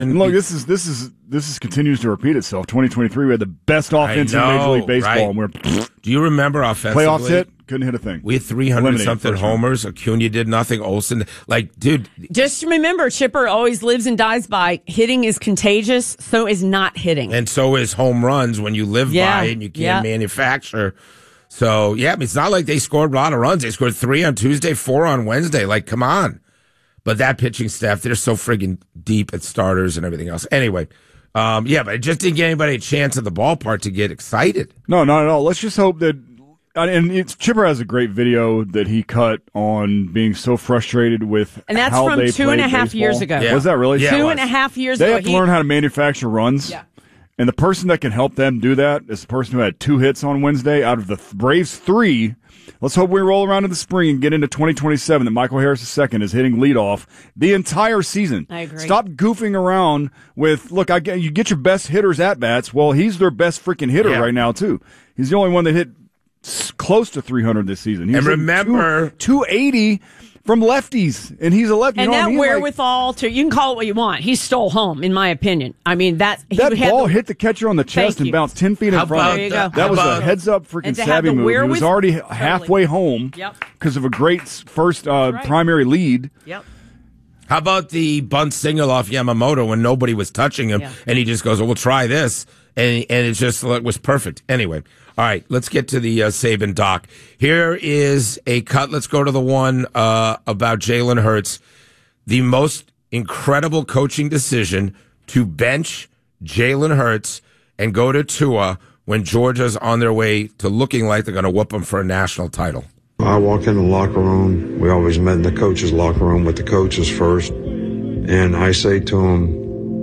And look, this is continues to repeat itself. 2023, we had the best offense in Major League Baseball. Right. And do you remember offensively? Playoffs hit, couldn't hit a thing. We had 300-something homers. Acuna did nothing. Olsen, dude. Just remember, Chipper always lives and dies by hitting is contagious, so is not hitting. And so is home runs when you live by it and you can't manufacture. So, it's not like they scored a lot of runs. They scored 3 on Tuesday, 4 on Wednesday. Come on. But that pitching staff, they're so friggin' deep at starters and everything else. Anyway, but it just didn't get anybody a chance at the ballpark to get excited. No, not at all. Let's just hope that, and Chipper has a great video that he cut on being so frustrated with and that's how from they 2.5 years ago. Yeah. Was that really? Yeah, 2.5 years ago. They have to learn how to manufacture runs. Yeah. And the person that can help them do that is the person who had 2 hits on Wednesday out of the Braves' 3. Let's hope we roll around in the spring and get into 2027 that Michael Harris II is hitting leadoff the entire season. I agree. Stop goofing around with, you get your best hitters at bats. Well, he's their best freaking hitter right now, too. He's the only one that hit close to 300 this season. He's and remember, 280 from lefties, and he's a lefty. And that wherewithal you can call it what you want. He stole home, in my opinion. I mean, that ball hit the catcher on the chest and bounced 10 feet in front. There you go. That was a heads-up freaking savvy move. He was already halfway home because of a great first primary lead. Yep. How about the bunt signal off Yamamoto when nobody was touching him, and he just goes, "Well, we'll try this," and it just was perfect. Anyway, all right, let's get to the Saban doc. Here is a cut. Let's go to the one about Jalen Hurts. The most incredible coaching decision to bench Jalen Hurts and go to Tua when Georgia's on their way to looking like they're going to whoop them for a national title. I walk in the locker room. We always met in the coaches' locker room with the coaches first. And I say to them,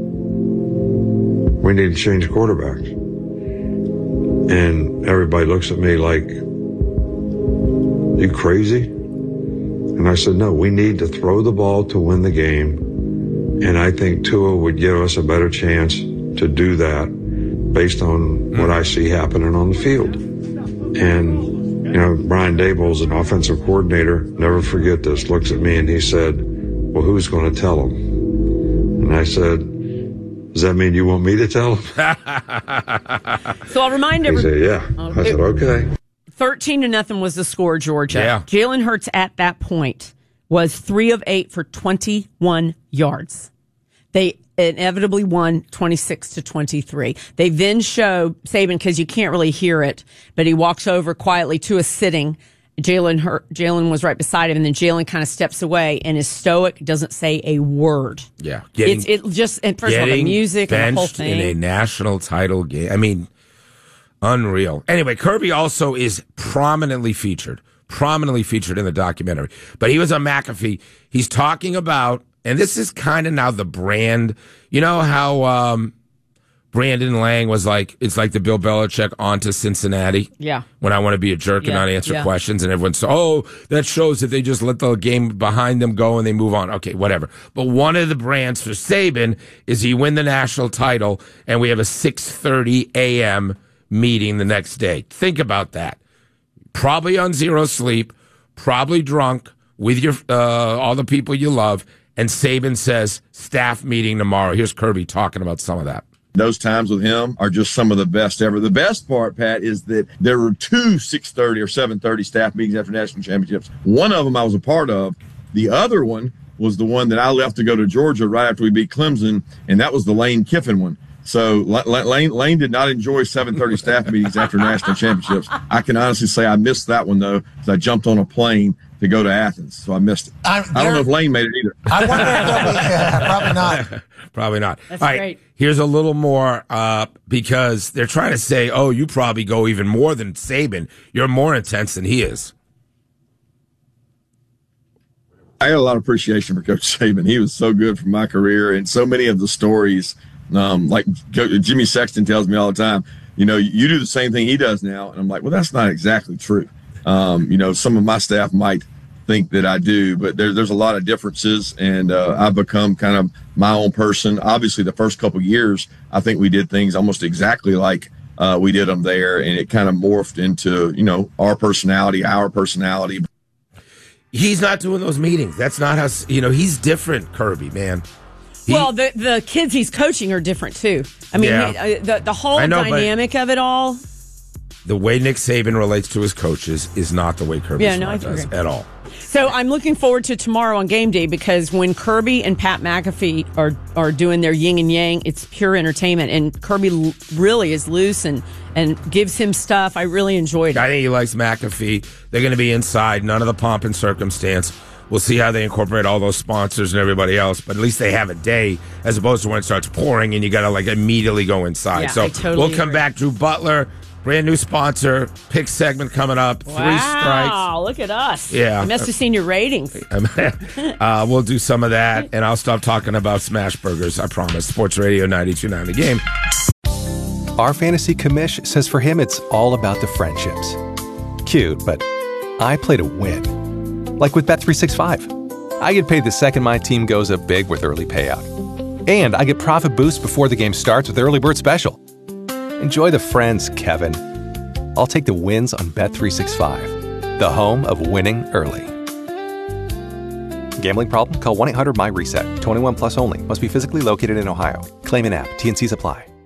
we need to change quarterbacks. And everybody looks at me like, you crazy? And I said, no, we need to throw the ball to win the game. And I think Tua would give us a better chance to do that based on what I see happening on the field. And Brian Daboll's an offensive coordinator. Never forget this. Looks at me and he said, well, who's going to tell him? And I said, does that mean you want me to tell him? So I'll remind everybody. He said, yeah. I said, okay. 13-0 was the score, Georgia. Yeah. Jalen Hurts at that point was 3 of 8 for 21 yards. They inevitably won 26-23. They then show Saban, because you can't really hear it, but he walks over quietly to a sitting. Jalen was right beside him, and then Jalen kind of steps away and is stoic, doesn't say a word. Yeah. And first of all, the music and the whole thing. In a national title game. I mean, unreal. Anyway, Kirby also is prominently featured in the documentary. But he was on McAfee. He's talking about, and this is kind of now the brand. You know how Brandon Lang was like, it's like the Bill Belichick on to Cincinnati. Yeah. When I want to be a jerk and not answer questions, and everyone's, that shows that they just let the game behind them go and they move on. Okay, whatever. But one of the brands for Saban is he win the national title, and we have a 6:30 a.m. meeting the next day. Think about that. Probably on zero sleep, probably drunk with your all the people you love, and Saban says, staff meeting tomorrow. Here's Kirby talking about some of that. Those times with him are just some of the best ever. The best part, Pat, is that there were 2 6:30 or 7:30 staff meetings after national championships. One of them I was a part of. The other one was the one that I left to go to Georgia right after we beat Clemson, and that was the Lane Kiffin one. So Lane did not enjoy 7:30 staff meetings after national championships. I can honestly say I missed that one, though, because I jumped on a plane to go to Athens, so I missed it. I don't know if Lane made it either. I wonder if probably not. Probably not. That's all right, great. Here's a little more because they're trying to say, you probably go even more than Saban. You're more intense than he is. I got a lot of appreciation for Coach Saban. He was so good for my career, and so many of the stories, like Jimmy Sexton tells me all the time, you do the same thing he does now. And I'm like, well, that's not exactly true. Some of my staff might think that I do, but there's a lot of differences, and I've become kind of my own person. Obviously, the first couple of years, I think we did things almost exactly like we did them there, and it kind of morphed into, our personality. He's not doing those meetings. That's not how, he's different, Kirby, man. Well, the kids he's coaching are different too. I mean, the whole dynamic of it all. The way Nick Saban relates to his coaches is not the way Kirby Smart does at all. So I'm looking forward to tomorrow on game day because when Kirby and Pat McAfee are doing their yin and yang, it's pure entertainment. And Kirby really is loose and gives him stuff. I really enjoyed it. I think he likes McAfee. They're going to be inside, none of the pomp and circumstance. We'll see how they incorporate all those sponsors and everybody else, but at least they have a day as opposed to when it starts pouring and you got to immediately go inside. Yeah, so we'll come back. Drew Butler, brand new sponsor, pick segment coming up. Wow, 3 strikes. Wow, look at us. Yeah. I must have seen your ratings. We'll do some of that, and I'll stop talking about smash burgers, I promise. Sports Radio 92.9 The Game. Our fantasy commish says for him it's all about the friendships. Cute, but I play to win. Like with Bet365. I get paid the second my team goes up big with early payout. And I get profit boost before the game starts with Early Bird Special. Enjoy the friends, Kevin. I'll take the wins on Bet365, the home of winning early. Gambling problem? Call 1-800-MY-RESET. 21 plus only. Must be physically located in Ohio. Claim in app. T&Cs apply.